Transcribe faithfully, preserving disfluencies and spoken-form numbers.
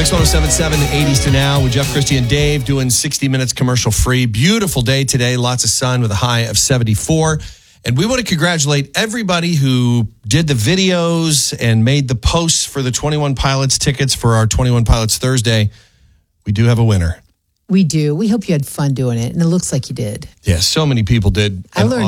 Mix one oh seven point seven, eighties to now with Jeff, Christie, and Dave doing sixty minutes commercial free. Beautiful day today. Lots of sun with a high of seventy-four. And we want to congratulate everybody who did the videos and made the posts for the twenty-one Pilots tickets for our twenty-one Pilots Thursday. We do have a winner. We do. We hope you had fun doing it, and it looks like you did. Yeah, so many people did. I learned